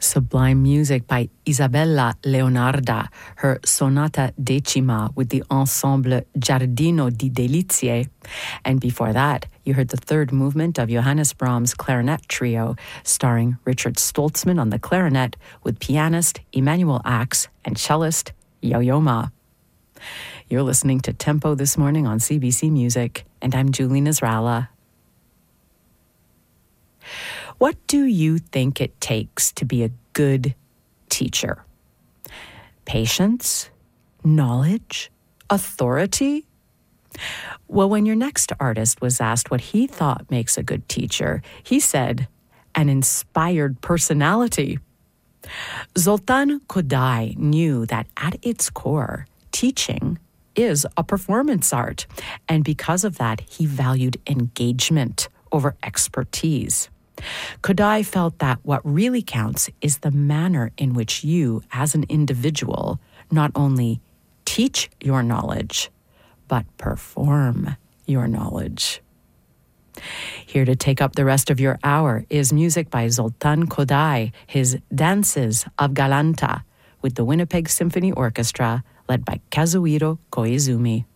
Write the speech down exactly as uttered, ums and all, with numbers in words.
Sublime music by Isabella Leonarda, her Sonata Decima with the ensemble Giardino di Delizie. And before that, you heard the third movement of Johannes Brahms' clarinet trio, starring Richard Stoltzman on the clarinet with pianist Emanuel Ax and cellist Yo-Yo Ma. You're listening to Tempo this morning on C B C Music, and I'm Julie Nasrallah. What do you think it takes to be a good teacher? Patience? Knowledge? Authority? Well, when your next artist was asked what he thought makes a good teacher, he said, an inspired personality. Zoltan Kodály knew that at its core, teaching is a performance art, and because of that, he valued engagement over expertise. Kodály felt that what really counts is the manner in which you, as an individual, not only teach your knowledge, but perform your knowledge. Here to take up the rest of your hour is music by Zoltan Kodály, his Dances of Galanta, with the Winnipeg Symphony Orchestra, led by Kazuhiro Koizumi.